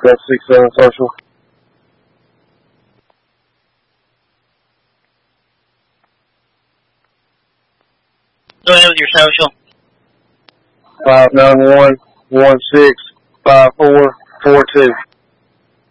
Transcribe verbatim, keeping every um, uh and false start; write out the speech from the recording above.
That's six seven social. Go ahead with your social. Five nine one one six five four four two.